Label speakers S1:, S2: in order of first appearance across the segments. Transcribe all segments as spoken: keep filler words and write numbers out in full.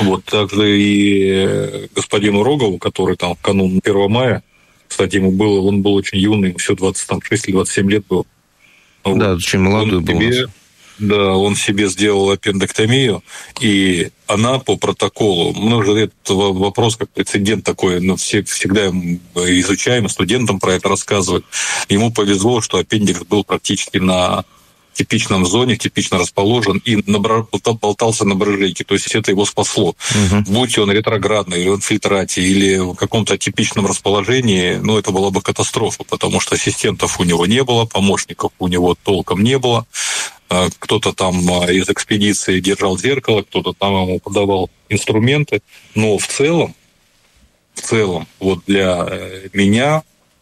S1: Вот также и господину Рогову, который там в канун первого мая, кстати, ему было, он был очень юный, ему всего двадцать шесть или двадцать семь лет было.
S2: Да, вот. Очень молодой
S1: он
S2: был.
S1: Себе, да, он себе сделал аппендэктомию, и она по протоколу, мы уже этот вопрос как прецедент такой, но все всегда изучаем, студентам про это рассказывают. Ему повезло, что аппендикс был практически на типичном зоне, типично расположен и набра... болтался на брыжейке. То есть это его спасло. Угу. Будь он ретроградный, или в инфильтрате, или в каком-то типичном расположении, ну, это была бы катастрофа, потому что ассистентов у него не было, помощников у него толком не было. Кто-то там из экспедиции держал зеркало, кто-то там ему подавал инструменты. Но в целом, в целом, вот для меня,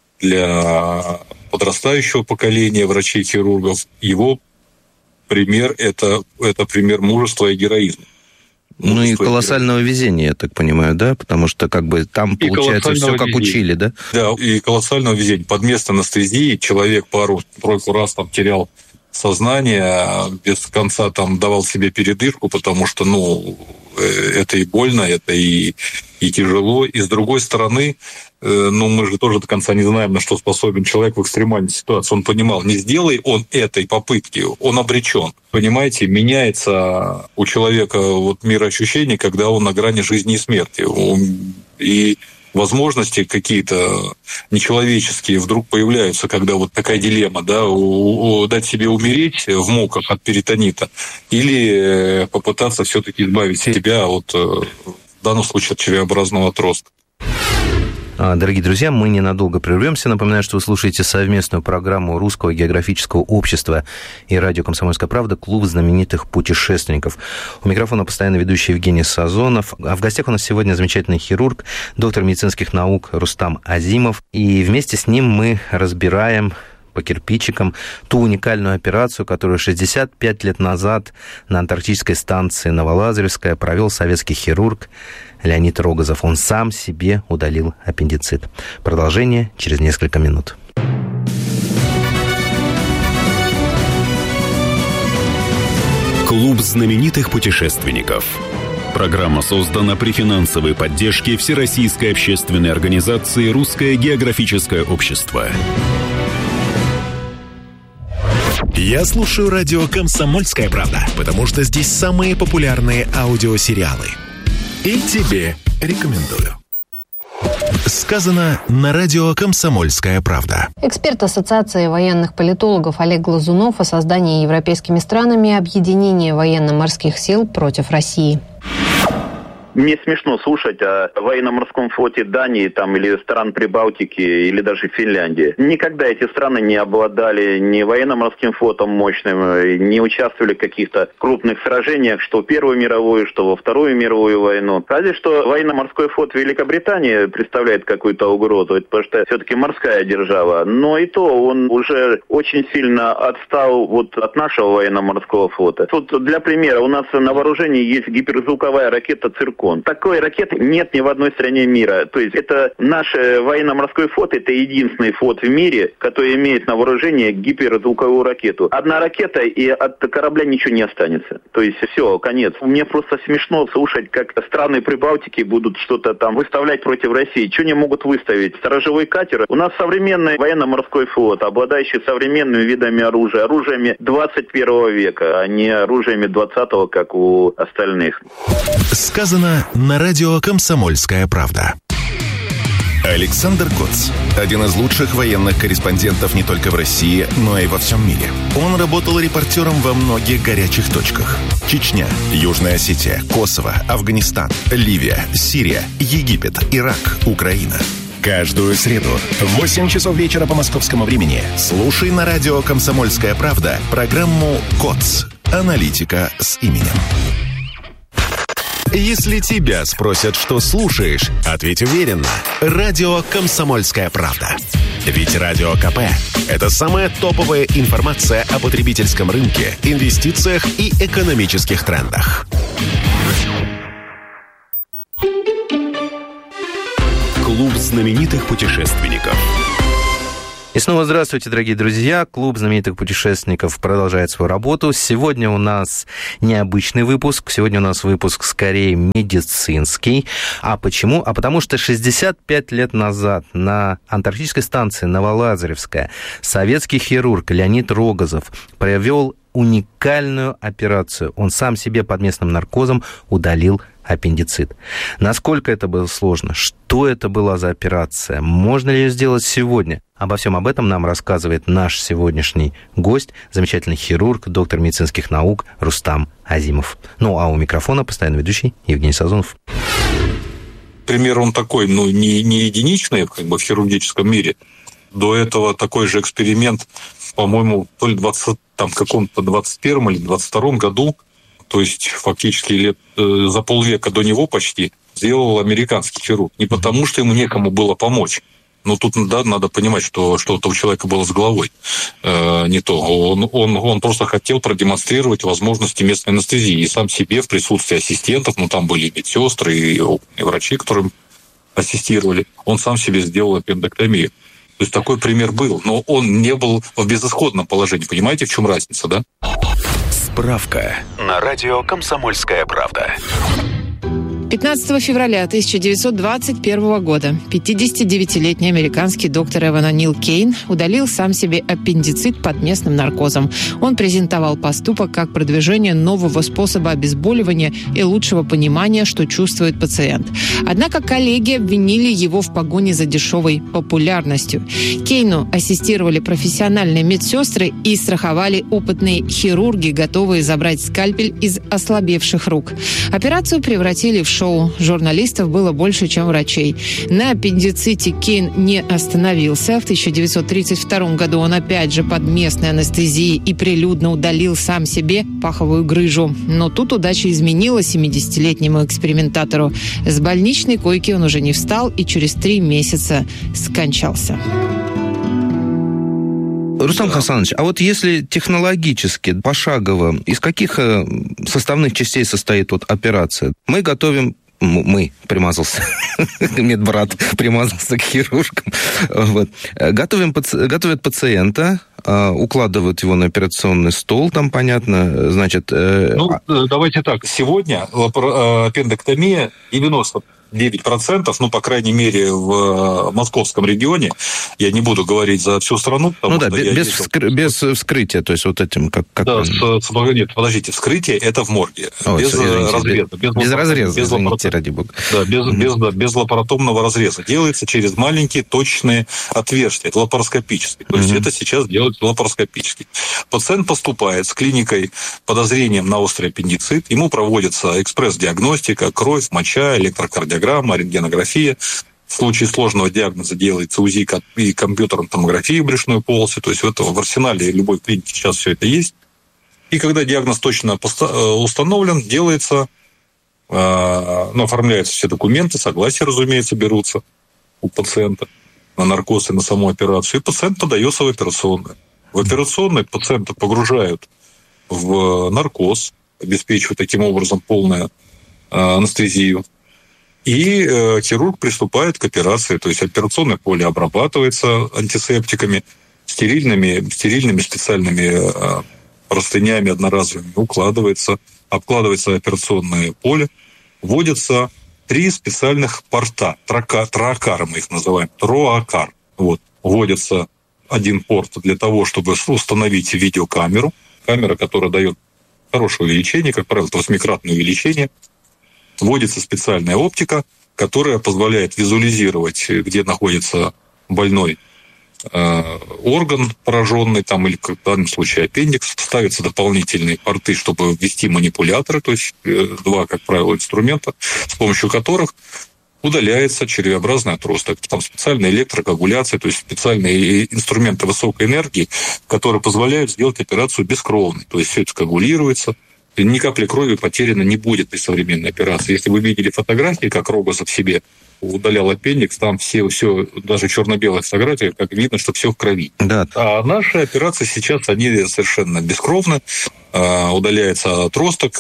S1: для подрастающего поколения врачей-хирургов, его пример это, это пример мужества и героизма.
S2: Ну и колоссального везения, я так понимаю, да? Потому что как бы там и получается все как везения. Учили, да?
S1: Да, и колоссального везения. Под место анестезии человек пару-тройку раз там терял сознание, без конца там давал себе передышку, потому что, ну, это и больно, это и, и тяжело. И с другой стороны, ну, мы же тоже до конца не знаем, на что способен человек в экстремальной ситуации. Он понимал, не сделай он этой попытки, он обречен. Понимаете, меняется у человека вот мироощущение, когда он на грани жизни и смерти. И возможности какие-то нечеловеческие вдруг появляются, когда вот такая дилемма, да, у, у, дать себе умереть в муках от перитонита или попытаться все-таки избавить себя от, в данном случае, от червеобразного отростка.
S2: Дорогие друзья, мы ненадолго прервемся. Напоминаю, что вы слушаете совместную программу Русского географического общества и радио «Комсомольская правда» «Клуб знаменитых путешественников». У микрофона постоянно ведущий Евгений Сазонов. А в гостях у нас сегодня замечательный хирург, доктор медицинских наук Рустам Азимов. И вместе с ним мы разбираем по кирпичикам ту уникальную операцию, которую шестьдесят пять лет назад на антарктической станции Новолазаревская провел советский хирург Леонид Рогозов. Он сам себе удалил аппендицит. Продолжение через несколько минут.
S3: Клуб знаменитых путешественников. Программа создана при финансовой поддержке Всероссийской общественной организации «Русское географическое общество».
S4: Я слушаю радио «Комсомольская правда», потому что здесь самые популярные аудиосериалы. И тебе рекомендую. Сказано на радио «Комсомольская правда».
S5: Эксперт Ассоциации военных политологов Олег Глазунов о создании европейскими странами объединения военно-морских сил против России.
S6: Мне смешно слушать о военно-морском флоте Дании там, или стран Прибалтики, или даже Финляндии. Никогда эти страны не обладали ни военно-морским флотом мощным, не участвовали в каких-то крупных сражениях, что в Первую мировую, что во Вторую мировую войну. Разве что военно-морской флот Великобритании представляет какую-то угрозу, потому что все-таки морская держава. Но и то он уже очень сильно отстал вот от нашего военно-морского флота. Вот для примера, у нас на вооружении есть гиперзвуковая ракета «Циркон». Такой ракеты нет ни в одной стране мира. То есть это наш военно-морской флот, это единственный флот в мире, который имеет на вооружении гиперзвуковую ракету. Одна ракета, и от корабля ничего не останется. То есть все, конец. Мне просто смешно слушать, как страны Прибалтики будут что-то там выставлять против России. Что они могут выставить? Сторожевой катер? У нас современный военно-морской флот, обладающий современными видами оружия, оружиями двадцать первого века, а не оружиями двадцатого, как у остальных.
S4: Сказано на радио «Комсомольская правда». Александр Коц – один из лучших военных корреспондентов не только в России, но и во всем мире. Он работал репортером во многих горячих точках. Чечня, Южная Осетия, Косово, Афганистан, Ливия, Сирия, Египет, Ирак, Украина. Каждую среду в восемь часов вечера по московскому времени слушай на радио «Комсомольская правда» программу «Коц. Аналитика с именем». Если тебя спросят, что слушаешь, ответь уверенно. Радио «Комсомольская правда». Ведь Радио КП – это самая топовая информация о потребительском рынке, инвестициях и экономических трендах.
S3: Клуб знаменитых путешественников.
S2: И снова здравствуйте, дорогие друзья. Клуб знаменитых путешественников продолжает свою работу. Сегодня у нас необычный выпуск. Сегодня у нас выпуск скорее медицинский. А почему? А потому что шестьдесят пять лет назад на антарктической станции Новолазаревская советский хирург Леонид Рогозов провел уникальную операцию. Он сам себе под местным наркозом удалил аппендицит. Насколько это было сложно? Что это была за операция? Можно ли ее сделать сегодня? Обо всем об этом нам рассказывает наш сегодняшний гость, замечательный хирург, доктор медицинских наук Рустам Азимов. Ну, а у микрофона постоянно ведущий Евгений Сазонов.
S1: Пример он такой, ну, не, не единичный, как бы в хирургическом мире. До этого такой же эксперимент, по-моему, то ли двадцать, там, в каком-то двадцать первом или двадцать втором году, то есть фактически лет э, за полвека до него почти, сделал американский хирург. Не потому, что ему некому было помочь. Но тут, да, надо понимать, что что-то у человека было с головой э, не то. Он, он, он просто хотел продемонстрировать возможности местной анестезии. И сам себе в присутствии ассистентов, ну, там были медсестры и, и врачи, которым ассистировали, он сам себе сделал аппендэктомию. То есть такой пример был. Но он не был в безысходном положении. Понимаете, в чем разница, да?
S3: Справка на радио «Комсомольская правда».
S7: пятнадцатого февраля тысяча девятьсот двадцать первого года пятидесятидевятилетний американский доктор Эван О'Нил Кейн удалил сам себе аппендицит под местным наркозом. Он презентовал поступок как продвижение нового способа обезболивания и лучшего понимания, что чувствует пациент. Однако коллеги обвинили его в погоне за дешевой популярностью. Кейну ассистировали профессиональные медсестры и страховали опытные хирурги, готовые забрать скальпель из ослабевших рук. Операцию превратили в шоу. Журналистов было больше, чем врачей. На аппендиците Кейн не остановился. В тысяча девятьсот тридцать втором году он опять же под местной анестезией и прилюдно удалил сам себе паховую грыжу. Но тут удача изменила семидесятилетнему экспериментатору. С больничной койки он уже не встал и через три месяца скончался.
S2: Рустам Хасанович, а вот если технологически, пошагово, из каких составных частей состоит вот операция? Мы готовим... Мы, примазался, медбрат примазался к хирургам. Вот. Готовим, готовят пациента, укладывают его на операционный стол, там понятно, значит...
S1: Ну, давайте так, сегодня аппендэктомия девяносто девять процентов, ну, по крайней мере, в московском регионе, я не буду говорить за всю страну.
S2: Ну да, без, без, вскры... без вскрытия, то есть вот этим, как... как
S1: да, с, с, нет, подождите, вскрытие это в морге,
S2: Ой,
S1: без
S2: извините,
S1: разреза.
S2: Без, без разреза, без извините, ради бога.
S1: Да, без, mm-hmm. без, да, без лапаротомного разреза. Делается через маленькие точные отверстия, это лапароскопически. То есть mm-hmm. это сейчас делается лапароскопически. Пациент поступает с клиникой подозрением на острый аппендицит, ему проводится экспресс-диагностика, кровь, моча, электрокардиограмма, рентгенография. В случае сложного диагноза делается УЗИ и компьютерная томография брюшной полости. То есть в, этом, в арсенале любой клиники сейчас все это есть. И когда диагноз точно установлен, делается, ну, оформляются все документы, согласия, разумеется, берутся у пациента на наркоз и на саму операцию. И пациент подается в операционную. В операционной пациента погружают в наркоз, обеспечивают таким образом полную анестезию. И э, хирург приступает к операции, то есть операционное поле обрабатывается антисептиками, стерильными, стерильными специальными э, простынями одноразовыми, укладывается, обкладывается операционное поле, вводятся три специальных порта, трока, троакар мы их называем, троакар. Вот. Вводится один порт для того, чтобы установить видеокамеру, камера, которая дает хорошее увеличение, как правило, восьмикратное увеличение. Вводится специальная оптика, которая позволяет визуализировать, где находится больной э, орган пораженный, там, или в данном случае аппендикс. Ставятся дополнительные порты, чтобы ввести манипуляторы, то есть э, два, как правило, инструмента, с помощью которых удаляется червеобразный отросток. Там специальная электрокоагуляция, то есть специальные инструменты высокой энергии, которые позволяют сделать операцию бескровной. То есть все это коагулируется. Ни капли крови потеряно не будет при современной операции. Если вы видели фотографии, как Рогозов себе удалял аппендикс, там все, все даже черно-белая фотография, как видно, что все в крови. Да. А наши операции сейчас, они совершенно бескровны. Удаляется отросток,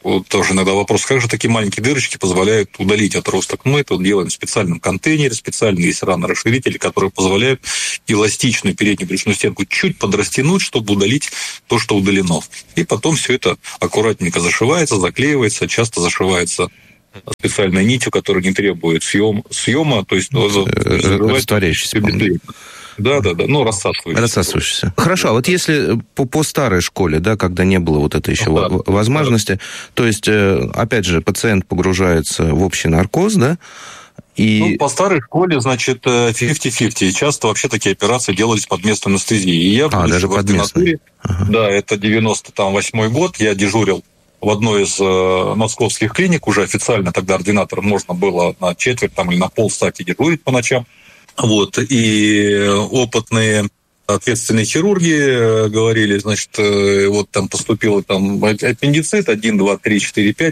S1: вот тоже иногда вопрос, как же такие маленькие дырочки позволяют удалить отросток? Мы это делаем в специальном контейнере, специальные есть ранорасширители, которые позволяют эластичную переднюю брюшную стенку чуть подрастянуть, чтобы удалить то, что удалено. И потом все это аккуратненько зашивается, заклеивается, часто зашивается специальной нитью, которая не требует съем, съема, то есть
S2: растворяющийся.
S1: Да, да, да, ну, рассасывающийся.
S2: Рассасывающийся. Хорошо, а вот если по, по старой школе, да, когда не было вот этой еще да, возможности, да. То есть, опять же, пациент погружается в общий наркоз, да, и...
S1: Ну, по старой школе, значит, пятьдесят на пятьдесят. И часто вообще такие операции делались под местной анестезией. И я,
S2: а, даже под местной.
S1: Ага. Да, это девяносто восьмой год, я дежурил в одной из э, московских клиник, уже официально тогда ординатором можно было на четверть там, или на полставки дежурить по ночам. Вот, и опытные ответственные хирурги говорили, значит, вот там поступил там аппендицит один, два, три, четыре, пять,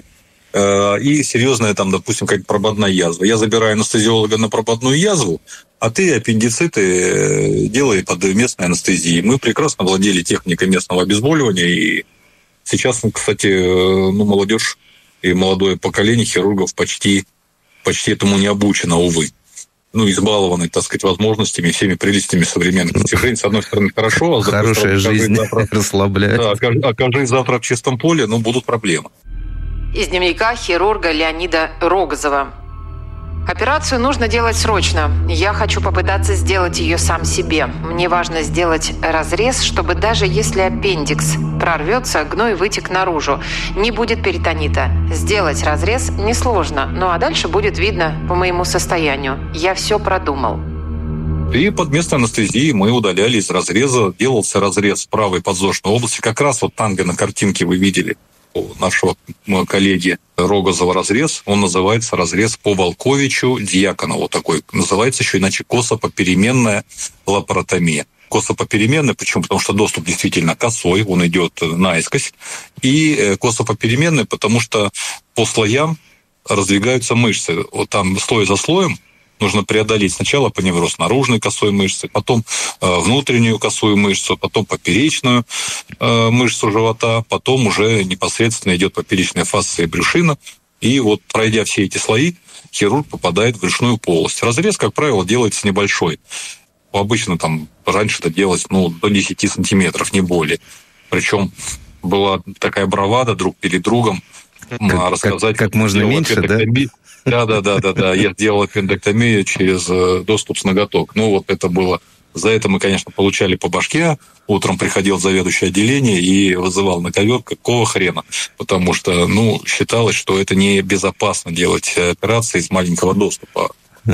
S1: и серьезная там, допустим, какая-то прободная язва. Я забираю анестезиолога на прободную язву, а ты аппендициты делай под местной анестезией. Мы прекрасно владели техникой местного обезболивания, и сейчас, кстати, ну, молодежь и молодое поколение хирургов почти, почти этому не обучено, увы. Ну, избалованы, так сказать, возможностями, всеми прелестями современных достижений. С одной стороны, хорошо, а с другой
S2: Хорошая
S1: стороны,
S2: жизнь
S1: завтра,
S2: расслабляет.
S1: Да, окажись, окажись завтра в чистом поле, ну, будут проблемы.
S7: Из дневника хирурга Леонида Рогозова. Операцию нужно делать срочно. Я хочу попытаться сделать ее сам себе. Мне важно сделать разрез, чтобы даже если аппендикс прорвется, гной вытек наружу. Не будет перитонита. Сделать разрез несложно, ну а дальше будет видно по моему состоянию. Я все продумал.
S1: И под местной анестезией мы удаляли из разреза. Делался разрез правой подвздошной области. Как раз вот там, где на картинке вы видели у нашего коллеги Рогозова разрез, он называется разрез по Волковичу Дьяконову. Такой называется еще иначе косопопеременная лапаротомия. Косопопеременная, почему? Потому что доступ действительно косой, он идет наискось. И косопопеременная, потому что по слоям раздвигаются мышцы. Вот там слой за слоем нужно преодолеть сначала поневроз наружной косой мышцы, потом э, внутреннюю косую мышцу, потом поперечную э, мышцу живота, потом уже непосредственно идет поперечная фасция и брюшина. И вот пройдя все эти слои, хирург попадает в брюшную полость. Разрез, как правило, делается небольшой. Обычно там раньше это делалось ну, до десяти сантиметров, не более. Причем была такая бравада друг перед другом
S2: как,
S1: рассказать...
S2: Как, как можно меньше, да?
S1: Да, да, да, да, да. Я делал аппендэктомию через доступ с ноготок. Ну, вот это было. За это мы, конечно, получали по башке. Утром приходил заведующий отделения и вызывал на ковер, какого хрена. Потому что, ну, считалось, что это небезопасно делать операции из маленького доступа.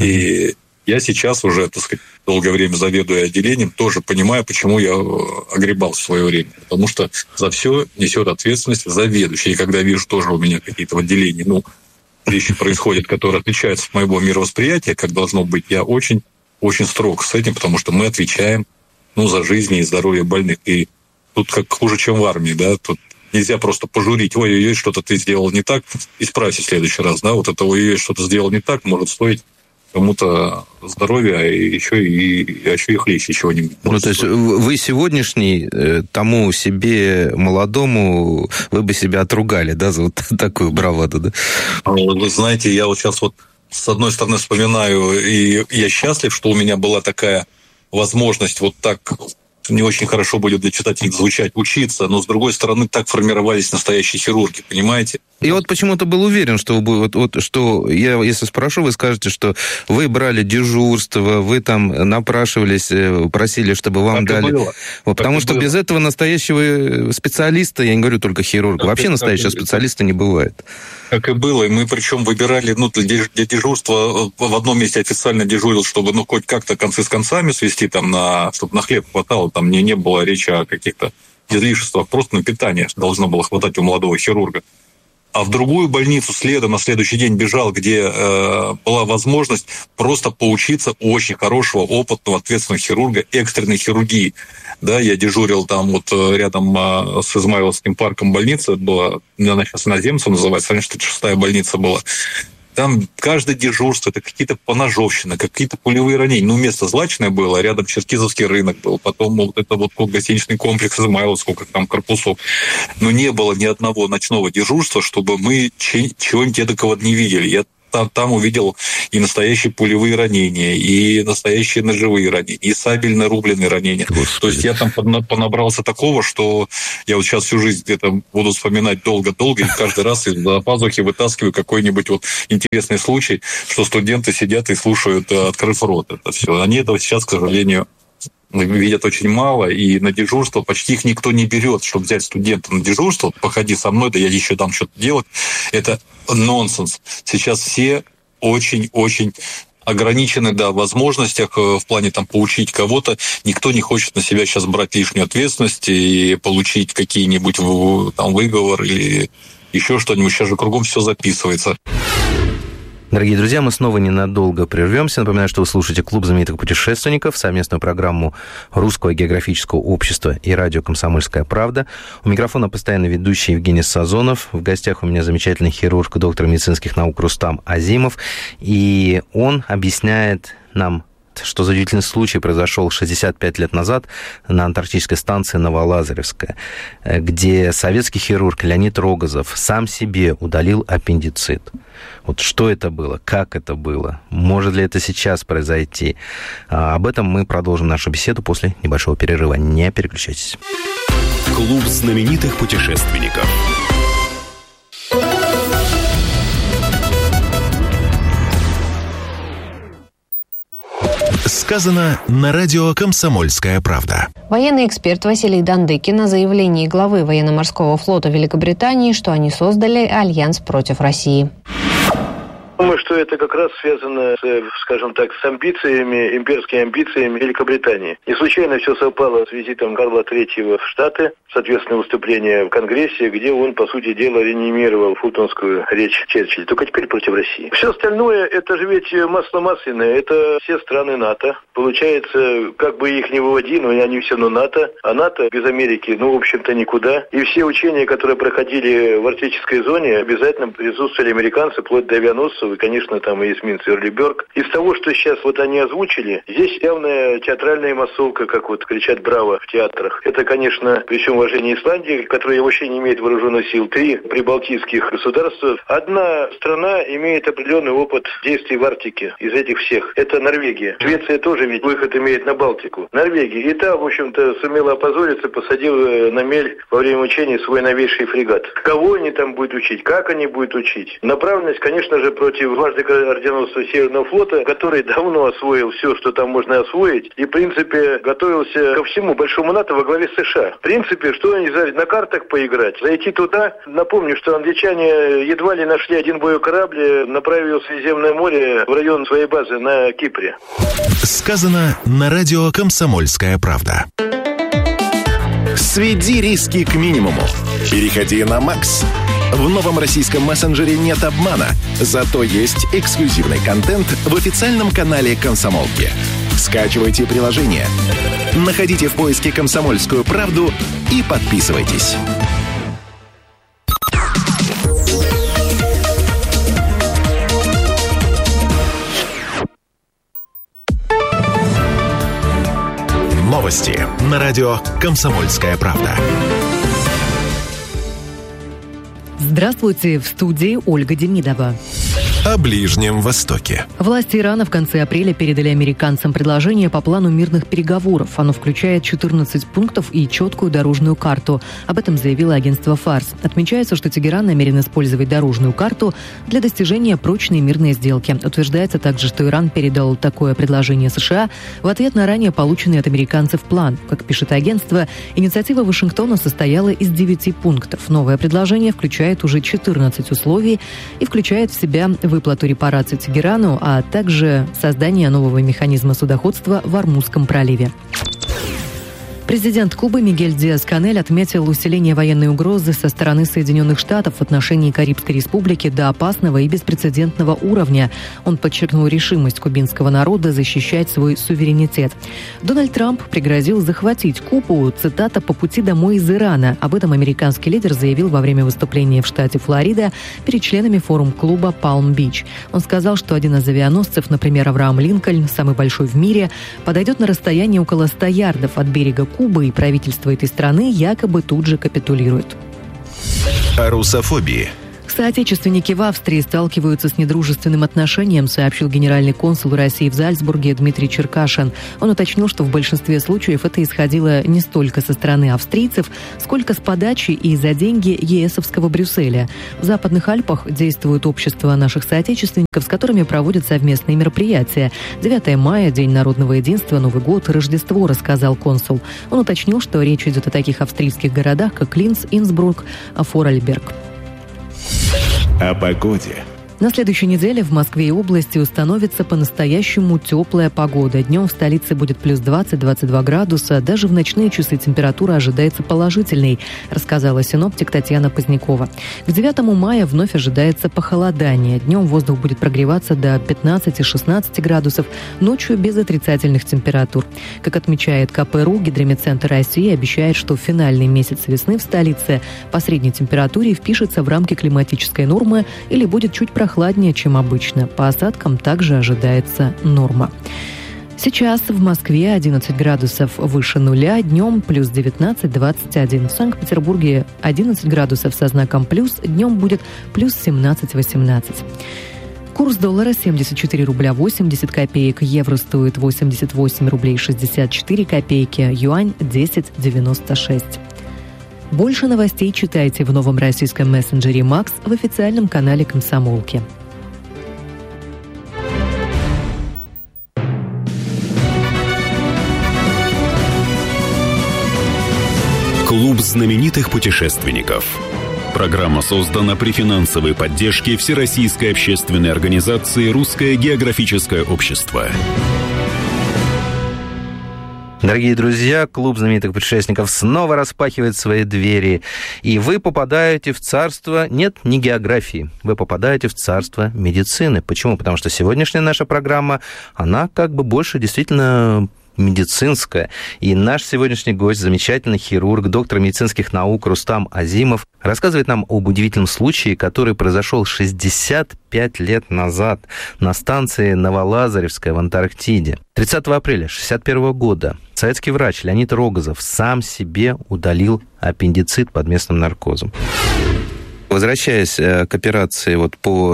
S1: И я сейчас уже, так сказать, долгое время заведуя отделением, тоже понимаю, почему я огребал в свое время. Потому что за все несет ответственность заведующий. И когда вижу тоже у меня какие-то в отделении, ну, вещи происходят, которые отличаются от моего мировосприятия, как должно быть, я очень, очень строг с этим, потому что мы отвечаем, ну, за жизни и здоровье больных. И тут как хуже, чем в армии, да, тут нельзя просто пожурить, ой-ой-ой, что-то ты сделал не так, исправься в следующий раз, да, вот это ой-ой-ой, что-то сделал не так, может стоить кому-то здоровья, а еще и, а еще и хлеще чего-нибудь.
S2: Ну, то есть вы сегодняшний тому себе молодому, вы бы себя отругали, да, за вот такую браваду, да?
S1: Вы знаете, я вот сейчас вот с одной стороны вспоминаю, и я счастлив, что у меня была такая возможность вот так... Не очень хорошо будет для читателей звучать, учиться, но, с другой стороны, так формировались настоящие хирурги, понимаете?
S2: Я вот почему-то был уверен, что вы, вот, вот, что я, если спрошу, вы скажете, что вы брали дежурство, вы там напрашивались, просили, чтобы вам так дали... Вот, потому что было. Без этого настоящего специалиста, я не говорю только хирурга, вообще настоящего специалиста не бывает.
S1: Как и было, и мы причем выбирали, ну, для дежурства в одном месте официально дежурил, чтобы, ну, хоть как-то концы с концами свести, там, на, чтобы на хлеб хватало, там не, не было речи о каких-то излишествах, просто на питание должно было хватать у молодого хирурга. А в другую больницу следом на следующий день бежал, где э, была возможность просто поучиться у очень хорошего, опытного, ответственного хирурга экстренной хирургии. Да, я дежурил там вот рядом э, с Измайловским парком больница, была, она сейчас иноземцем называется, раньше это шестая больница была. Там каждое дежурство, это какие-то поножовщины, какие-то пулевые ранения. Ну, место злачное было, рядом Черкизовский рынок был, потом вот это вот гостиничный комплекс Измайлов, сколько там корпусов. Но не было ни одного ночного дежурства, чтобы мы чего-нибудь эдакого не видели. Я Там, там увидел и настоящие пулевые ранения, и настоящие ножевые ранения, и сабельно-рубленые ранения. Господи. То есть я там понабрался такого, что я вот сейчас всю жизнь где-то буду вспоминать долго-долго, и каждый раз из-за пазухи вытаскиваю какой-нибудь вот интересный случай, что студенты сидят и слушают, открыв рот. Это все. Они этого сейчас, к сожалению, видят очень мало, и на дежурство почти их никто не берет, чтобы взять студента на дежурство, походи со мной, да я еще дам что-то делать. Это нонсенс. Сейчас все очень-очень ограничены, да, в возможностях в плане там поучить кого-то. Никто не хочет на себя сейчас брать лишнюю ответственность и получить какие-нибудь там выговор или еще что-нибудь. Сейчас же кругом все записывается.
S2: Дорогие друзья, мы снова ненадолго прервемся. Напоминаю, что вы слушаете «Клуб знаменитых путешественников», совместную программу Русского географического общества и радио «Комсомольская правда». У микрофона постоянно ведущий Евгений Сазонов. В гостях у меня замечательный хирург, доктор медицинских наук Рустам Азимов. И он объясняет нам, что за удивительный случай произошел шестьдесят пять лет назад на антарктической станции Новолазаревская, где советский хирург Леонид Рогозов сам себе удалил аппендицит. Вот что это было, как это было, может ли это сейчас произойти? Об этом мы продолжим нашу беседу после небольшого перерыва. Не переключайтесь.
S3: Клуб знаменитых путешественников.
S4: Сказано на радио «Комсомольская правда».
S5: Военный эксперт Василий Дандыкин о заявлении главы военно-морского флота Великобритании, что они создали альянс против России.
S8: Думаю, что это как раз связано, с, скажем так, с амбициями, имперскими амбициями Великобритании. Не случайно все совпало с визитом Карла Третьего в Штаты, соответственно, выступление в Конгрессе, где он, по сути дела, реанимировал фултонскую речь Черчилля, только теперь против России. Все остальное, это же ведь масло масляное, это все страны НАТО. Получается, как бы их не выводи, но они все равно НАТО, а НАТО без Америки, ну, в общем-то, никуда. И все учения, которые проходили в арктической зоне, обязательно присутствовали американцы, вплоть до авианосцев, и, конечно, там и эсминец Эрли Бёрк. Из того, что сейчас вот они озвучили, здесь явная театральная массовка, как вот кричат «Браво» в театрах. Это, конечно, при всем уважении Исландии, которая вообще не имеет вооруженных сил, три прибалтийских государства. Одна страна имеет определенный опыт действий в Арктике из этих всех. Это Норвегия. Швеция тоже ведь выход имеет на Балтику. Норвегия. И та, в общем-то, сумела опозориться, посадила на мель во время учений свой новейший фрегат. Кого они там будут учить? Как они будут учить? Направленность, конечно же, против дважды орденоносца Северного флота, который давно освоил все, что там можно освоить, и, в принципе, готовился ко всему большому НАТО во главе США. В принципе, что они за на картах поиграть? Зайти туда. Напомню, что англичане едва ли нашли один боевой корабль, направили в Средиземное море в район своей базы на Кипре.
S4: Сказано на радио «Комсомольская правда».
S3: Сведи риски к минимуму. Переходи на Макс. В новом российском мессенджере нет обмана, зато есть эксклюзивный контент в официальном канале «Комсомолки». Скачивайте приложение, находите в поиске «Комсомольскую правду» и подписывайтесь.
S4: Новости на радио «Комсомольская правда».
S9: Здравствуйте, в студии Ольга Демидова.
S4: О Ближнем Востоке.
S9: Власти Ирана в конце апреля передали американцам предложение по плану мирных переговоров. Оно включает четырнадцать пунктов и четкую дорожную карту. Об этом заявило агентство «Фарс». Отмечается, что Тегеран намерен использовать дорожную карту для достижения прочной мирной сделки. Утверждается также, что Иран передал такое предложение США в ответ на ранее полученный от американцев план. Как пишет агентство, инициатива Вашингтона состояла из девяти пунктов. Новое предложение включает уже четырнадцать условий и включает в себя выплату репараций Тегерану, а также создание нового механизма судоходства в Ормузском проливе. Президент Кубы Мигель Диас-Канель отметил усиление военной угрозы со стороны Соединенных Штатов в отношении Карибской Республики до опасного и беспрецедентного уровня. Он подчеркнул решимость кубинского народа защищать свой суверенитет. Дональд Трамп пригрозил захватить Кубу, цитата, «по пути домой из Ирана». Об этом американский лидер заявил во время выступления в штате Флорида перед членами форум-клуба «Палм-Бич». Он сказал, что один из авианосцев, например, Авраам Линкольн, самый большой в мире, подойдет на расстояние около ста ярдов от берега Кубы, и правительство этой страны якобы тут же капитулирует.
S4: О русофобии.
S9: Соотечественники в Австрии сталкиваются с недружественным отношением, сообщил генеральный консул России в Зальцбурге Дмитрий Черкашин. Он уточнил, что в большинстве случаев это исходило не столько со стороны австрийцев, сколько с подачи и за деньги ЕСовского Брюсселя. В Западных Альпах действует общество наших соотечественников, с которыми проводят совместные мероприятия. девятое мая, День народного единства, Новый год, Рождество, рассказал консул. Он уточнил, что речь идет о таких австрийских городах, как Линц, Инсбрук, Форарльберг.
S3: О погоде.
S9: На следующей неделе в Москве и области установится по-настоящему теплая погода. Днем в столице будет плюс двадцать - двадцать два градуса. Даже в ночные часы температура ожидается положительной, рассказала синоптик Татьяна Позднякова. К девятому мая вновь ожидается похолодание. Днем воздух будет прогреваться до пятнадцати - шестнадцати градусов, ночью без отрицательных температур. Как отмечает ка пэ эр у, Гидрометцентр России обещает, что финальный месяц весны в столице по средней температуре впишется в рамки климатической нормы или будет чуть прохладнее. Прохладнее, чем обычно. По осадкам также ожидается норма. Сейчас в Москве одиннадцать градусов выше нуля, днем плюс девятнадцать - двадцать один. В Санкт-Петербурге одиннадцать градусов со знаком плюс, днем будет плюс семнадцать - восемнадцать. Курс доллара семьдесят четыре рубля восемьдесят копеек, евро стоит восемьдесят восемь рублей шестьдесят четыре копейки, юань десять девяносто шесть. Больше новостей читайте в новом российском мессенджере «Макс» в официальном канале «Комсомолки».
S10: Клуб знаменитых путешественников. Программа создана при финансовой поддержке Всероссийской общественной организации «Русское географическое общество».
S2: Дорогие друзья, клуб знаменитых путешественников снова распахивает свои двери, и вы попадаете в царство, нет, не географии, вы попадаете в царство медицины. Почему? Потому что сегодняшняя наша программа, она как бы больше действительно медицинская. И наш сегодняшний гость, замечательный хирург, доктор медицинских наук Рустам Азимов, рассказывает нам об удивительном случае, который произошел шестьдесят пять лет назад на станции Новолазаревская в Антарктиде. тридцатого апреля шестьдесят первого года советский врач Леонид Рогозов сам себе удалил аппендицит под местным наркозом. Возвращаясь к операции вот по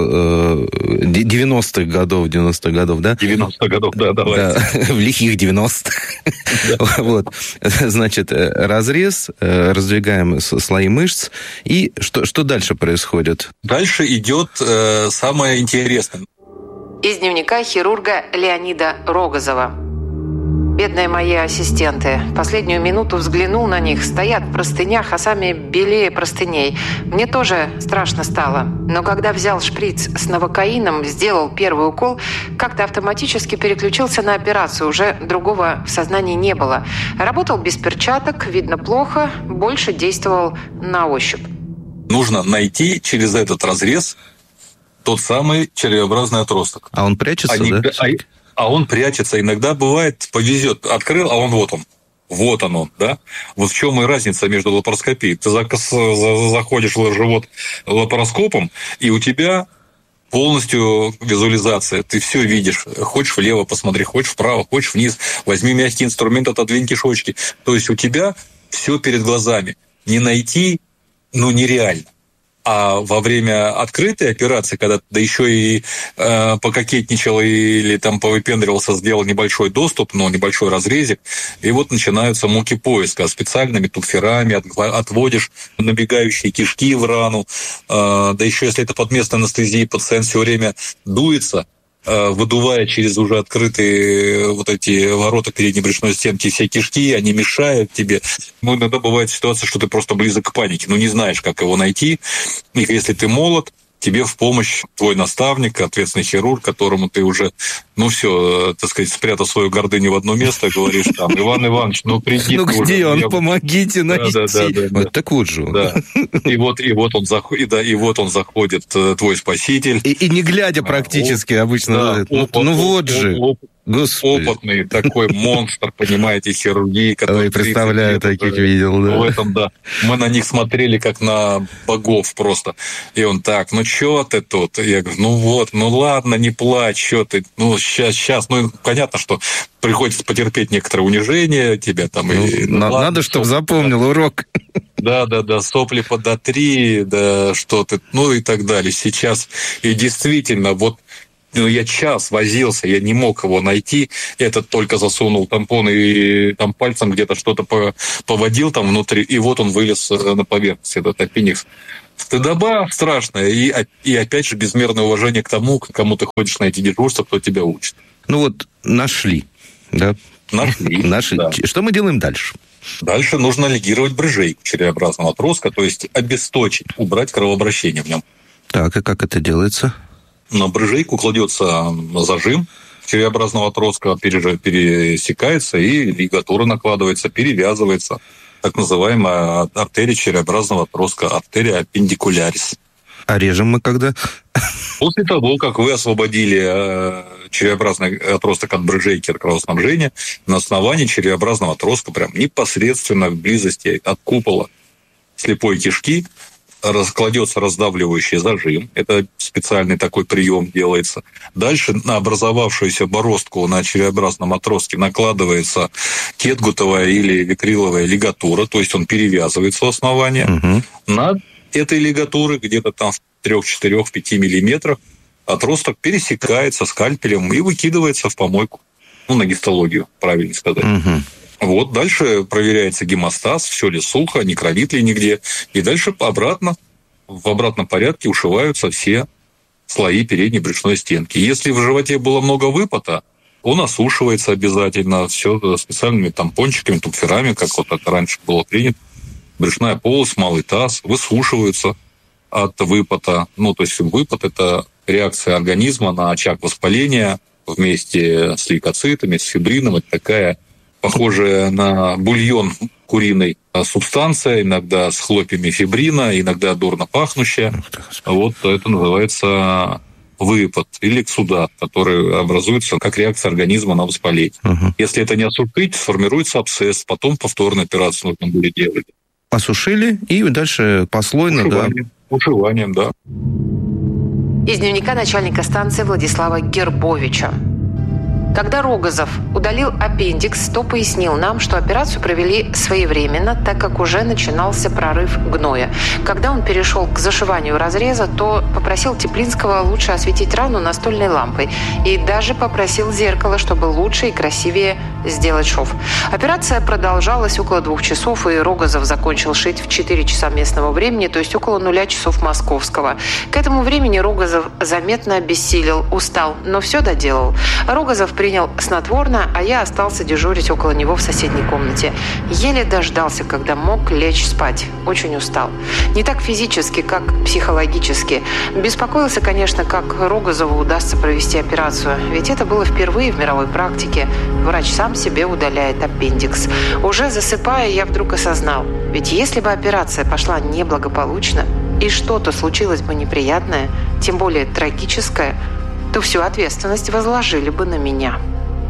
S2: девяностых годов, девяностых годов, да?
S1: девяностых годов, да, давайте.
S2: Да, в лихих девяностых. Да. Вот. Значит, разрез, раздвигаем слои мышц, и что, что дальше происходит?
S1: Дальше идет э, самое интересное.
S7: Из дневника хирурга Леонида Рогозова. Бедные мои ассистенты. Последнюю минуту взглянул на них. Стоят в простынях, а сами белее простыней. Мне тоже страшно стало. Но когда взял шприц с новокаином, сделал первый укол, как-то автоматически переключился на операцию. Уже другого в сознании не было. Работал без перчаток, видно плохо, больше действовал на ощупь.
S1: Нужно найти через этот разрез тот самый червеобразный отросток.
S2: А он прячется,
S1: Они,
S2: да?
S1: А, а он прячется. Иногда бывает, повезет. Открыл, а он вот он. Вот он он, да? Вот в чем и разница между лапароскопией. Ты заходишь в живот лапароскопом, и у тебя полностью визуализация. Ты все видишь. Хочешь влево посмотри, хочешь вправо, хочешь вниз. Возьми мягкий инструмент, отодвинь кишочки. То есть у тебя все перед глазами. Не найти, ну, нереально. А во время открытой операции, когда да еще и э, пококетничал или там повыпендривался, сделал небольшой доступ, но небольшой разрезик, и вот начинаются муки поиска. Специальными тупферами от, отводишь набегающие кишки в рану. Э, да еще если это под местной анестезией, пациент все время дуется, э, выдувая через уже открытые вот эти ворота передней брюшной стенки все кишки, они мешают тебе. Ну, иногда бывает ситуация, что ты просто близок к панике, ну, не знаешь, как его найти. И если ты молод, тебе в помощь твой наставник, ответственный хирург, которому ты уже, ну все, так сказать, спрятал свою гордыню в одно место, говоришь там: Иван Иванович, ну приди.
S2: Ну где он? Помогите найти.
S1: Да, да, да, да.
S2: Вот так вот же он.
S1: Да. И вот, и вот он заходит, да, и вот он заходит, твой спаситель.
S2: И, и не глядя практически а, обычно. Да, ну, опыт, ну вот же.
S1: Опыт,
S2: Господи.
S1: Опытный такой монстр, понимаете, хирургии, который...
S2: Ой, представляю, таких видел, да.
S1: В этом, да. Мы на них смотрели, как на богов просто. И он так: ну чё ты тут? Я говорю: ну вот, ну ладно, не плачь, чё ты? Ну сейчас, сейчас. Ну понятно, что приходится потерпеть некоторое унижение тебя там.
S2: Ну,
S1: и, ну,
S2: на,
S1: ладно,
S2: надо, чтобы запомнил да. урок.
S1: Да, да, да, сопли подотри, да, что ты, ну и так далее. Сейчас, и действительно, вот, ну, я час возился, я не мог его найти. Этот только засунул тампон и там пальцем где-то что-то поводил там внутри, и вот он вылез на поверхность, этот аппендикс. Стыдоба страшная, и, и опять же безмерное уважение к тому, к кому ты ходишь на эти дежурства, кто тебя учит.
S2: Ну вот нашли, да?
S1: Нашли.
S2: Нашли. Да. Что мы делаем дальше?
S1: Дальше нужно лигировать брыжейку червеобразного отростка, то есть обесточить, убрать кровообращение в нем.
S2: Так, и как это делается?
S1: На брыжейку кладется зажим червеобразного отростка, пересекается, и лигатура накладывается, перевязывается. Так называемая артерия червеобразного отростка, артерия аппендикулярис.
S2: А режем мы когда?
S1: После того, как вы освободили червеобразный отросток от брыжейки, от кровоснабжения, на основании червеобразного отростка, прям непосредственно в близости от купола слепой кишки, раскладется раздавливающий зажим. Это специальный такой прием делается. Дальше на образовавшуюся бороздку на червеобразном отростке накладывается кетгутовая или викриловая лигатура, то есть он перевязывается у основания. Угу. Над этой лигатуры где-то там в три-четыре-пять миллиметрах отросток пересекается скальпелем и выкидывается в помойку. Ну, на гистологию, правильно сказать. Угу. Вот, дальше проверяется гемостаз, все ли сухо, не кровит ли нигде. И дальше обратно, в обратном порядке ушиваются все слои передней брюшной стенки. Если в животе было много выпота, он осушивается обязательно, все специальными тампончиками, тупферами, как вот это раньше было принято. Брюшная полость, малый таз высушиваются от выпота. Ну, то есть выпот – это реакция организма на очаг воспаления вместе с лейкоцитами, с фибрином. Это такая похожая на бульон куриной субстанция, иногда с хлопьями фибрина, иногда дурно пахнущая. Вот это называется выпот или эксудат, который образуется как реакция организма на воспаление. Угу. Если это не осушить, сформируется абсцесс, потом повторную операцию нужно будет делать.
S2: Осушили и дальше послойно,
S1: Ушиванием.
S2: да?
S1: Ушиванием, да.
S7: Из дневника начальника станции Владислава Гербовича. Когда Рогозов удалил аппендикс, то пояснил нам, что операцию провели своевременно, так как уже начинался прорыв гноя. Когда он перешел к зашиванию разреза, то попросил Теплинского лучше осветить рану настольной лампой и даже попросил зеркало, чтобы лучше и красивее сделать шов. Операция продолжалась около двух часов, и Рогозов закончил шить в четыре часа местного времени, то есть около нуля часов московского. К этому времени Рогозов заметно обессилел, устал, но все доделал. Рогозов принял снотворное, а я остался дежурить около него в соседней комнате. Еле дождался, когда мог лечь спать. Очень устал. Не так физически, как психологически. Беспокоился, конечно, как Рогозову удастся провести операцию. Ведь это было впервые в мировой практике. Врач сам себе удаляет аппендикс. Уже засыпая, я вдруг осознал. Ведь если бы операция пошла неблагополучно, и что-то случилось бы неприятное, тем более трагическое, то всю ответственность возложили бы на меня.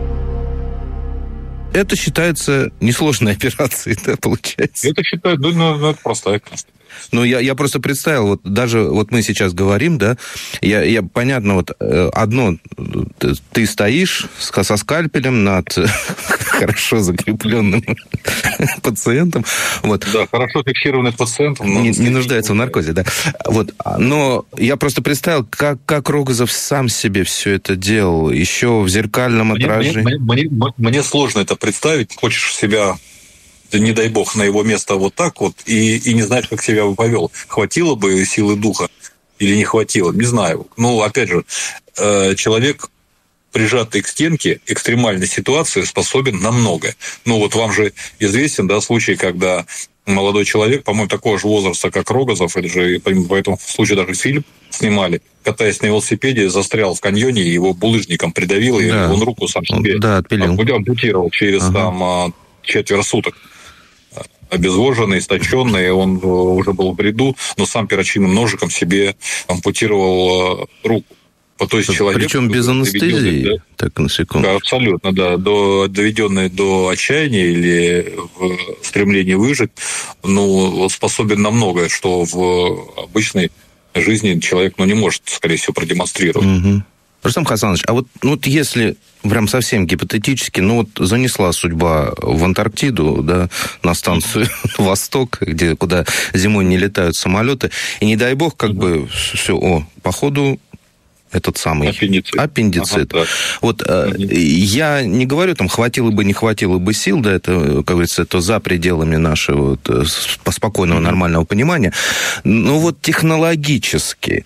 S2: Это считается несложной операцией, да, получается?
S1: Это считается, ну, ну это простая, конечно.
S2: Ну, я, я просто представил, вот даже вот мы сейчас говорим, да, я, я понятно, вот одно, ты, ты стоишь со скальпелем над хорошо закрепленным пациентом. Вот.
S1: Да, хорошо фиксированный пациент.
S2: Не, не нуждается в наркозе, да. Вот. Но я просто представил, как, как Рогозов сам себе все это делал, еще в зеркальном
S1: мне,
S2: отражении.
S1: Мне, мне, мне сложно это представить. Хочешь себя... Да не дай бог, на его место вот так вот, и, и не знаешь, как себя бы повел. Хватило бы силы духа или не хватило, не знаю. Ну, опять же, человек, прижатый к стенке, экстремальной ситуации, способен на многое. Ну, вот вам же известен, да, случай, когда молодой человек, по-моему, такого же возраста, как Рогозов, это же, по этому случаю даже фильм снимали, катаясь на велосипеде, застрял в каньоне, и его булыжником придавило, да. И он руку сам себе
S2: да,
S1: ампутировал через ага. там четверо суток. Обезвоженный, истощенный, он уже был в бреду, но сам перочинным ножиком себе ампутировал руку. То есть человек,
S2: причем без анестезии, да? Так, на секунду.
S1: Да, абсолютно, да. До, доведенный до отчаяния или в стремлении выжить, ну, способен на многое, что в обычной жизни человек, ну, не может, скорее всего, продемонстрировать.
S2: Угу. Рустам Хасанович, а вот, ну, вот если прям совсем гипотетически, ну, вот занесла судьба в Антарктиду, да, на станцию «Восток», где, куда зимой не летают самолеты, и не дай бог, как бы, все, о, походу, этот самый аппендицит. аппендицит. Ага, да. Вот угу. я не говорю, там, хватило бы, не хватило бы сил, да, это, как говорится, это за пределами нашего вот, спокойного, угу. нормального понимания. Но вот технологически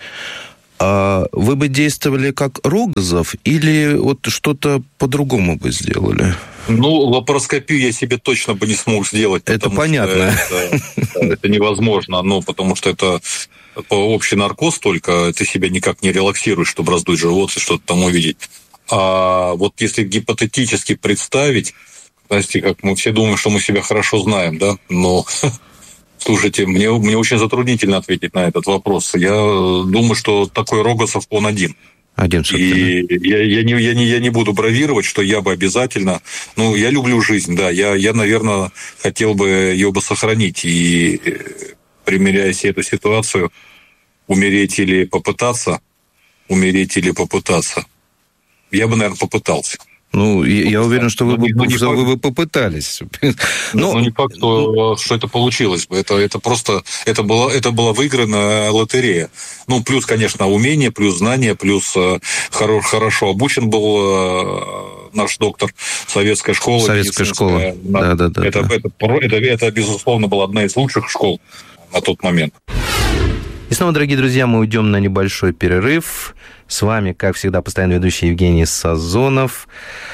S2: вы бы действовали как Рогозов или вот что-то по-другому бы сделали?
S1: Ну, лапароскопию я себе точно бы не смог сделать.
S2: Это понятно.
S1: Это, это невозможно, ну, потому что это общий наркоз только, ты себя никак не релаксируешь, чтобы раздуть живот и что-то там увидеть. А вот если гипотетически представить, знаете, как мы все думаем, что мы себя хорошо знаем, да, но... Слушайте, мне, мне очень затруднительно ответить на этот вопрос. Я думаю, что такой Рогозов, он один.
S2: Один,
S1: и я, я, не, я, не, я не буду бравировать, что я бы обязательно... Ну, я люблю жизнь, да. Я, я, наверное, хотел бы ее бы сохранить. И, примеряя себе эту ситуацию, умереть или попытаться, умереть или попытаться, я бы, наверное, попытался.
S2: Ну, я, я уверен, что вы, ну, бы, что факт... вы бы попытались.
S1: Но... Ну, не факт, что, что это получилось бы. Это, это просто... Это была, это была выиграна лотерея. Ну, плюс, конечно, умение, плюс знания, плюс хоро, хорошо обучен был наш доктор советской школы.
S2: Советская школа, да-да-да.
S1: Это, да. это, это, это, это, безусловно, была одна из лучших школ на тот момент.
S2: И снова, дорогие друзья, мы уйдем на небольшой перерыв. С вами, как всегда, постоянно ведущий Евгений Сазонов.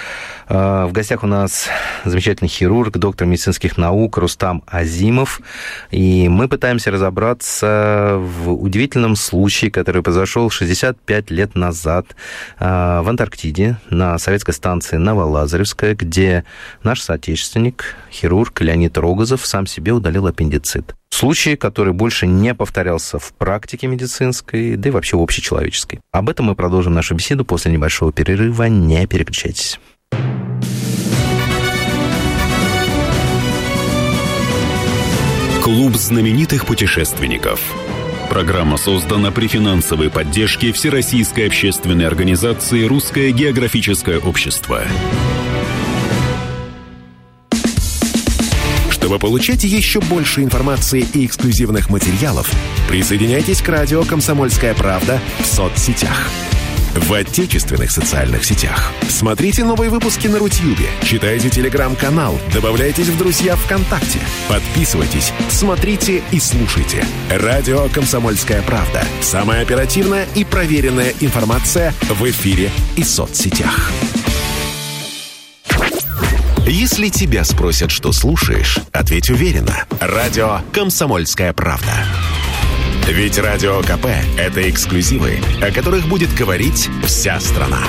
S2: В гостях у нас замечательный хирург, доктор медицинских наук Рустам Азимов. И мы пытаемся разобраться в удивительном случае, который произошел шестьдесят пять лет назад в Антарктиде, на советской станции Новолазаревская, где наш соотечественник, хирург Леонид Рогозов, сам себе удалил аппендицит. Случай, который больше не повторялся в практике медицинской, да и вообще в общечеловеческой. Об этом мы продолжим нашу беседу после небольшого перерыва. Не переключайтесь.
S10: Клуб знаменитых путешественников. Программа создана при финансовой поддержке Всероссийской общественной организации «Русское географическое общество».
S3: Чтобы получать еще больше информации и эксклюзивных материалов, присоединяйтесь к радио «Комсомольская правда» в соцсетях. В отечественных социальных сетях. Смотрите новые выпуски на Рутьюбе, читайте телеграм-канал, добавляйтесь в друзья ВКонтакте, подписывайтесь, смотрите и слушайте. Радио «Комсомольская правда». Самая оперативная и проверенная информация в эфире и соцсетях. Если тебя спросят, что слушаешь, ответь уверенно. Радио «Комсомольская правда». Ведь Радио КП – это эксклюзивы, о которых будет говорить вся страна.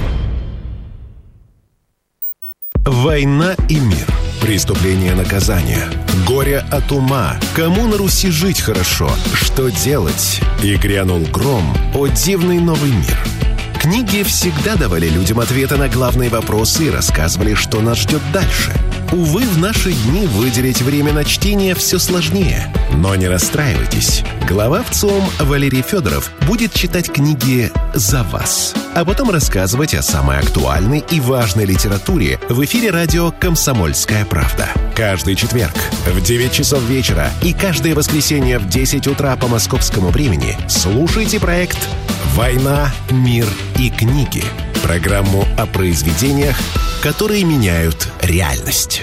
S3: Война и мир. Преступление, наказание. Горе от ума. Кому на Руси жить хорошо? Что делать? И грянул гром. О, дивный новый мир. Книги всегда давали людям ответы на главные вопросы и рассказывали, что нас ждет дальше. Увы, в наши дни выделить время на чтение все сложнее. Но не расстраивайтесь. Глава ВЦИОМ Валерий Федоров будет читать книги за вас, а потом рассказывать о самой актуальной и важной литературе в эфире радио «Комсомольская правда». Каждый четверг в девять часов вечера и каждое воскресенье в десять утра по московскому времени слушайте проект «Война, мир и книги». Программу о произведениях, которые меняют реальность.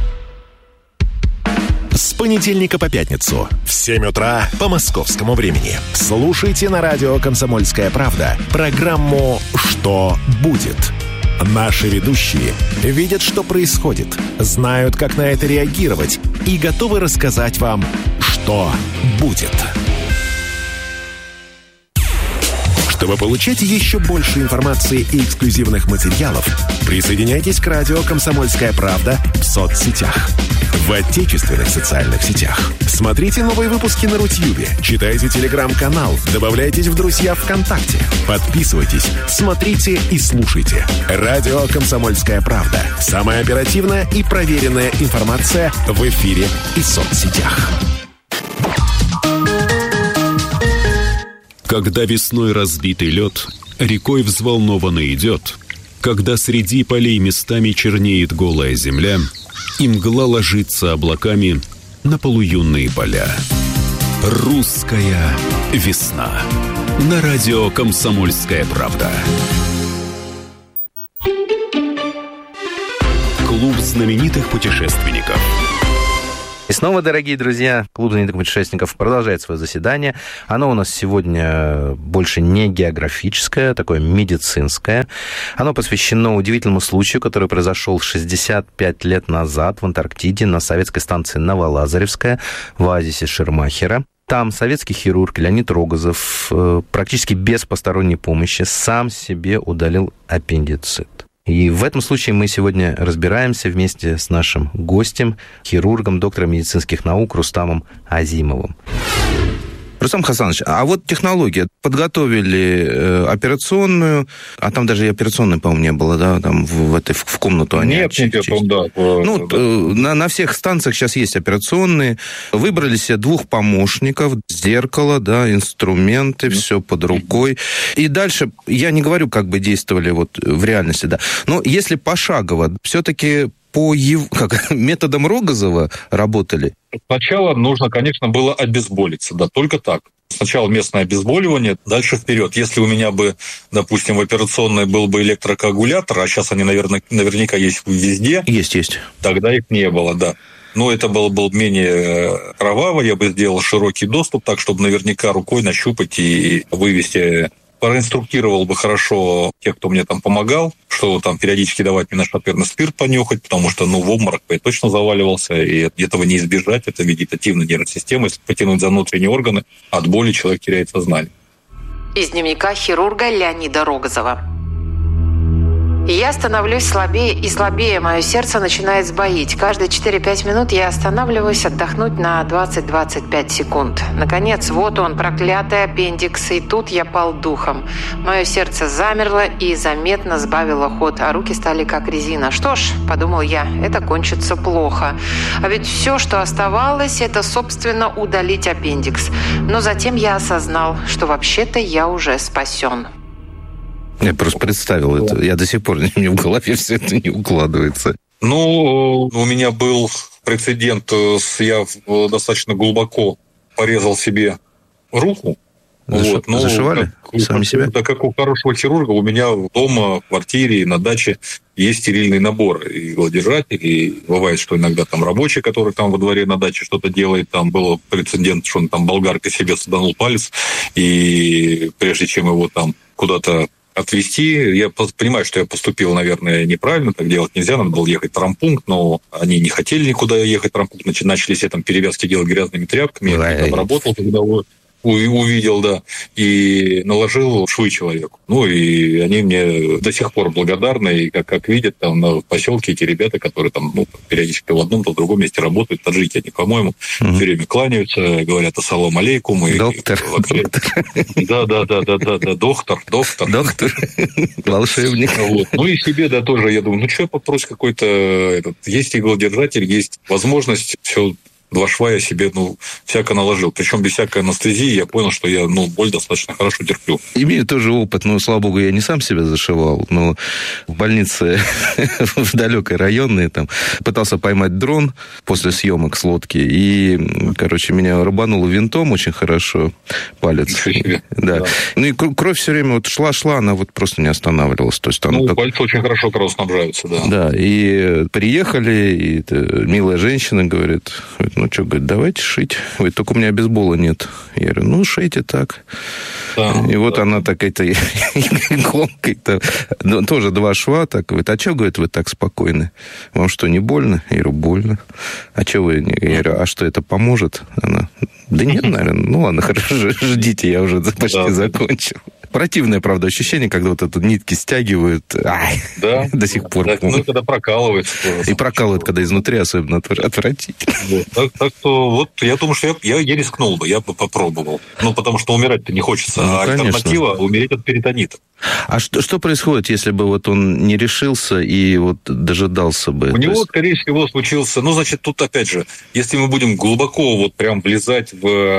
S3: С понедельника по пятницу в семь утра по московскому времени. Слушайте на радио «Комсомольская правда» программу «Что будет?». Наши ведущие видят, что происходит, знают, как на это реагировать и готовы рассказать вам, что будет. Чтобы получать еще больше информации и эксклюзивных материалов, присоединяйтесь к радио «Комсомольская правда» в соцсетях. В отечественных социальных сетях. Смотрите новые выпуски на Рутьюбе, читайте телеграм-канал, добавляйтесь в друзья ВКонтакте, подписывайтесь, смотрите и слушайте. Радио «Комсомольская правда». Самая оперативная и проверенная информация в эфире и соцсетях.
S10: Когда весной разбитый лед рекой взволнованно идет, когда среди полей местами чернеет голая земля, и мгла ложится облаками на полуюнные поля. Русская весна. На радио «Комсомольская правда». Клуб знаменитых путешественников.
S2: И снова, дорогие друзья, клуб знаменитых путешественников продолжает свое заседание. Оно у нас сегодня больше не географическое, такое медицинское. Оно посвящено удивительному случаю, который произошел шестьдесят пять лет назад в Антарктиде на советской станции Новолазаревская в оазисе Шермахера. Там советский хирург Леонид Рогозов практически без посторонней помощи сам себе удалил аппендицит. И в этом случае мы сегодня разбираемся вместе с нашим гостем, хирургом, доктором медицинских наук Рустамом Азимовым.
S11: Рустам Хасанович, а вот технология. Подготовили э, операционную, а там даже и операционной, по-моему, не было, да, там в, в, этой, в комнату они...
S1: Нет, нет, нет, да.
S11: Ну, да. Э, на, на всех станциях сейчас есть операционные. Выбрали себе двух помощников, зеркало, да, инструменты, mm-hmm. все под рукой. И дальше, я не говорю, как бы действовали вот в реальности, да, но если пошагово, все-таки по его, как, методам Рогозова работали?
S1: Сначала нужно, конечно, было обезболиться, да, только так. Сначала местное обезболивание, дальше вперед. Если у меня бы, допустим, в операционной был бы электрокоагулятор, а сейчас они, наверное, наверняка есть везде.
S11: Есть, есть.
S1: Тогда их не было, да. Но это было бы менее кроваво, я бы сделал широкий доступ, так, чтобы наверняка рукой нащупать и вывести. Проинструктировал бы хорошо тех, кто мне там помогал, что там периодически давать мне нашатырный спирт понюхать, потому что, ну, в обморок я точно заваливался, и этого не избежать, это вегетативная нейросистема, если потянуть за внутренние органы, от боли человек теряет сознание.
S7: Из дневника хирурга Леонида Рогозова. Я становлюсь слабее и слабее, мое сердце начинает сбоить. Каждые четыре-пять минут я останавливаюсь отдохнуть на двадцать-двадцать пять секунд. Наконец, вот он, проклятый аппендикс, и тут я пал духом. Мое сердце замерло и заметно сбавило ход, а руки стали как резина. Что ж, подумал я, это кончится плохо. А ведь все, что оставалось, это, собственно, удалить аппендикс. Но затем я осознал, что вообще-то я уже спасен.
S11: Я просто представил это. Я до сих пор, мне в голове все это не укладывается.
S1: Ну, у меня был прецедент. Я достаточно глубоко порезал себе руку.
S11: Заш...
S1: Вот. Ну,
S11: Зашивали?
S1: Как,
S11: Сами
S1: как,
S11: себя?
S1: Да, как у хорошего хирурга, у меня дома, в квартире, на даче есть стерильный набор. И иглодержатель, и бывает, что иногда там рабочий, который там во дворе на даче что-то делает, там был прецедент, что он там болгаркой себе саданул палец, и прежде чем его там куда-то отвезти. Я понимаю, что я поступил, наверное, неправильно, так делать нельзя, надо было ехать в травмпункт, но они не хотели никуда ехать в травмпункт, начали все там перевязки делать грязными тряпками, я там работал, когда увидел, да, и наложил швы человеку. Ну, и они мне до сих пор благодарны, и как, как видят, там в поселке эти ребята, которые там, ну, периодически в одном, то в другом месте работают, таджики они, по-моему, mm-hmm. все время кланяются, говорят ассалам алейкум.
S11: Доктор.
S1: Да, да, да, да, да, да, доктор, доктор.
S11: Доктор, волшебник.
S1: Вот. Ну, и себе, да, тоже, я думаю, ну, что попросить какой-то, этот, есть иглодержатель, есть возможность, все. Два шва я себе, ну, всяко наложил. Причем без всякой анестезии я понял, что я, ну, боль достаточно хорошо терплю.
S11: Имею тоже опыт, но, слава богу, я не сам себя зашивал, но в больнице в далекой районной там пытался поймать дрон после съемок с лодки, и, короче, меня рубануло винтом очень хорошо, палец. Да. да. Ну, и кровь все время вот шла-шла, она вот просто не останавливалась. То есть,
S1: ну,
S11: как...
S1: пальцы очень хорошо кровоснабжаются, да.
S11: Да, и приехали, и милая женщина говорит, Ну, что, говорит, давайте шить. Говорит, только у меня бейсбола нет. Я говорю, ну, шейте так. Да, и вот да. Она так это иголкой-то, ну, тоже два шва, так, говорит, а что, говорит, вы так спокойны? Вам что, не больно? Я говорю, больно. А что вы? Я говорю, а что, это поможет? Она, да нет, наверное. Ну, ладно, хорошо, ждите, я уже почти да. закончил. Противное, правда, ощущение, когда вот это нитки стягивают. Ай, да, до сих пор.
S1: Да, ну, когда прокалывает.
S11: И прокалывает, когда изнутри особенно отвратительно.
S1: Вот. Так, так что вот я думаю, что я, я, я рискнул бы, я бы попробовал. Ну, потому что умирать-то не хочется. Ну, а альтернатива – умереть от перитонита.
S11: А что, что происходит, если бы вот он не решился и вот дожидался бы?
S1: У него,
S11: есть...
S1: скорее всего, случился... Ну, значит, тут опять же, если мы будем глубоко вот прям влезать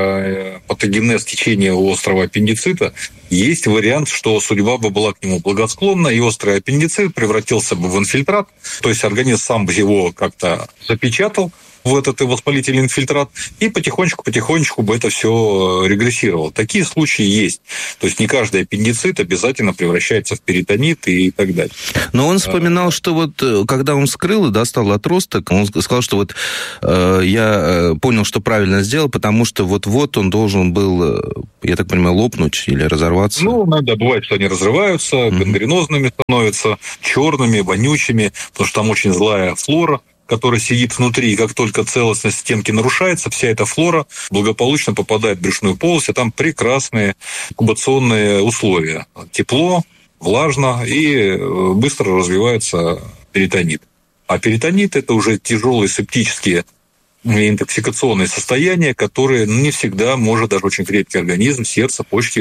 S1: в патогенез течения острого аппендицита, есть вариант, что судьба бы была к нему благосклонна, и острый аппендицит превратился бы в инфильтрат, то есть организм сам бы его как-то запечатал в этот воспалительный инфильтрат, и потихонечку-потихонечку бы это все регрессировало. Такие случаи есть. То есть не каждый аппендицит обязательно превращается в перитонит и так далее.
S11: Но он вспоминал, а... что вот когда он вскрыл и достал отросток, он сказал, что вот э, я понял, что правильно сделал, потому что вот-вот он должен был, я так понимаю, лопнуть или разорваться.
S1: Ну, иногда бывает, что они разрываются, mm-hmm. гангренозными становятся, черными, вонючими, потому что там очень злая флора, которая сидит внутри, и как только целостность стенки нарушается, вся эта флора благополучно попадает в брюшную полость, а там прекрасные инкубационные условия. Тепло, влажно, и быстро развивается перитонит. А перитонит – это уже тяжелые септические интоксикационные состояния, которые не всегда может даже очень крепкий организм, сердце, почки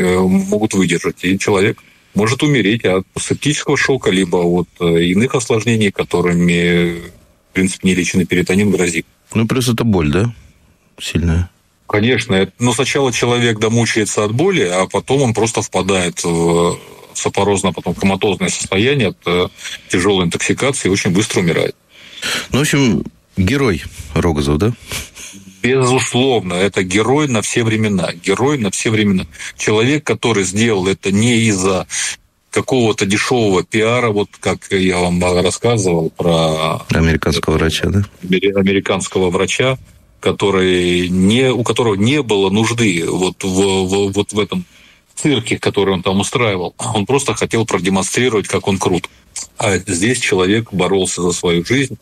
S1: могут выдержать. И человек может умереть от септического шока, либо от иных осложнений, которыми... в принципе, нелеченный перитонит грозит.
S11: Ну, плюс это боль, да? Сильная.
S1: Конечно. Но сначала человек домучается от боли, а потом он просто впадает в сапорозное, потом коматозное состояние от тяжелой интоксикации и очень быстро умирает.
S11: Ну, в общем, герой Рогозов, да?
S1: Безусловно, это герой на все времена. Герой на все времена. Человек, который сделал это не из-за какого-то дешевого пиара, вот как я вам рассказывал про...
S11: Американского врача, да?
S1: Американского врача, который не, у которого не было нужды вот в, в, вот в этом цирке, который он там устраивал. Он просто хотел продемонстрировать, как он крут. А здесь человек боролся за свою жизнь,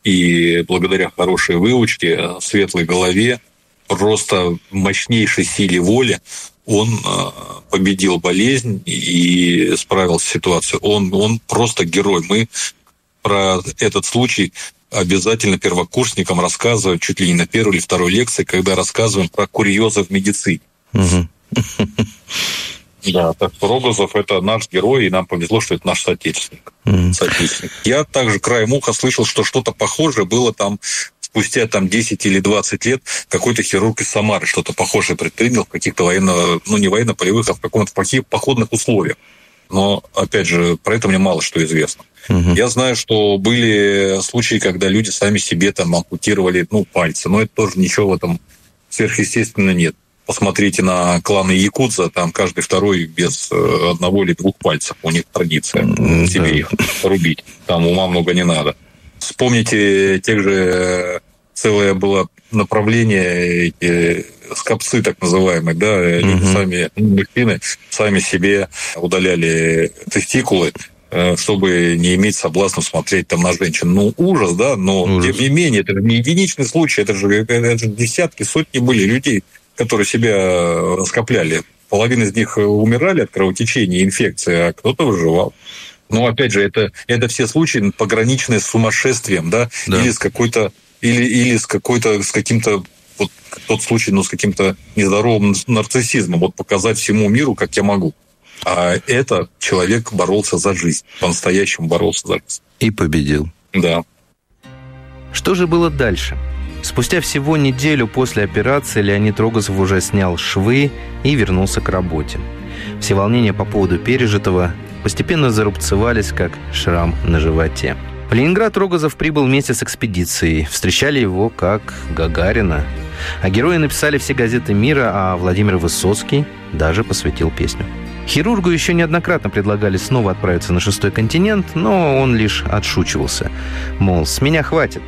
S1: и благодаря хорошей выучке, светлой голове, просто мощнейшей силе воли, он победил болезнь и справился с ситуацией. Он, он просто герой. Мы про этот случай обязательно первокурсникам рассказываем, чуть ли не на первой или второй лекции, когда рассказываем про курьезы в медицине. Угу. Да, так что Рогозов – это наш герой, и нам повезло, что это наш соотечественник. Mm. соотечественник. Я также краем уха слышал, что что-то похожее было там спустя там, десять или двадцать лет. Какой-то хирург из Самары что-то похожее предпринял в каких-то военно, ну не военно-полевых, а в каком-то походных условиях. Но, опять же, про это мне мало что известно. Mm-hmm. Я знаю, что были случаи, когда люди сами себе там ампутировали ну, пальцы, но это тоже ничего в этом сверхъестественного нет. Посмотрите на кланы якудза, там каждый второй без одного или двух пальцев. У них традиция mm-hmm. себе их рубить. Там ума много не надо. Вспомните, тех же целое было направление, эти скопцы так называемые, да, mm-hmm. сами мужчины сами себе удаляли тестикулы, чтобы не иметь соблазна смотреть там на женщин. Ну, ужас, да, но ужас. Тем не менее, это же не единичный случай, это же, это же десятки, сотни были людей, которые себя раскопляли. Половина из них умирали от кровотечения, инфекции, а кто-то выживал. Но, опять же, это, это все случаи пограничные с сумасшествием, да, да. или с какой-то, или, или с какой-то, с каким-то, вот тот случай, ну, с каким-то нездоровым нарциссизмом, вот показать всему миру, как я могу. А это человек боролся за жизнь, по-настоящему боролся за жизнь.
S11: И победил.
S1: Да.
S2: Что же было дальше? Спустя всего неделю после операции Леонид Рогозов уже снял швы и вернулся к работе. Все волнения по поводу пережитого постепенно зарубцевались, как шрам на животе. В Ленинград Рогозов прибыл вместе с экспедицией. Встречали его как Гагарина. А герои написали все газеты мира, а Владимир Высоцкий даже посвятил песню. Хирургу еще неоднократно предлагали снова отправиться на шестой континент, но он лишь отшучивался. Мол, с меня хватит.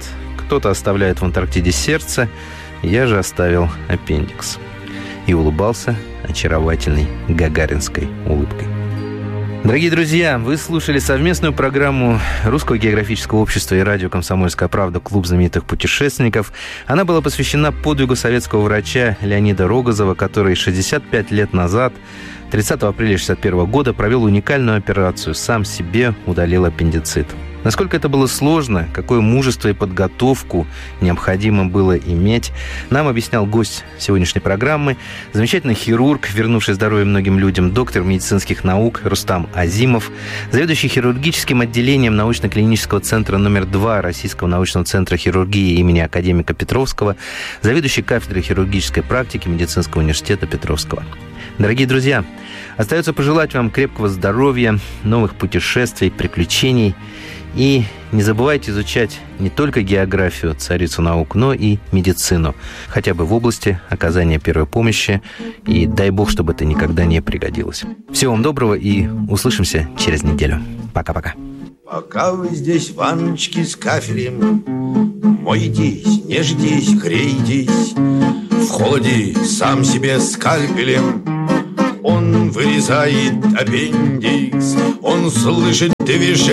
S2: кто-то оставляет в Антарктиде сердце, я же оставил аппендикс. И улыбался очаровательной гагаринской улыбкой. Дорогие друзья, вы слушали совместную программу Русского географического общества и радио «Комсомольская правда» «Клуб знаменитых путешественников». Она была посвящена подвигу советского врача Леонида Рогозова, который шестьдесят пять лет назад, тридцатого апреля шестьдесят первого года, провел уникальную операцию, сам себе удалил аппендицит. Насколько это было сложно, какое мужество и подготовку необходимо было иметь, нам объяснял гость сегодняшней программы, замечательный хирург, вернувший здоровье многим людям, доктор медицинских наук Рустам Азимов, заведующий хирургическим отделением научно-клинического центра номер два Российского научного центра хирургии имени академика Петровского, заведующий кафедрой хирургической практики Медицинского университета Петровского. Дорогие друзья, остается пожелать вам крепкого здоровья, новых путешествий, приключений. И не забывайте изучать не только географию, царицу наук, но и медицину, хотя бы в области оказания первой помощи. И дай бог, чтобы это никогда не пригодилось. Всего вам доброго и услышимся через неделю. Пока-пока.
S12: Пока вы здесь, ванночки с кафелем, мойтесь, нежитесь, грейтесь, в холоде сам себе скальпелем. Он вырезает аппендикс, он слышит движение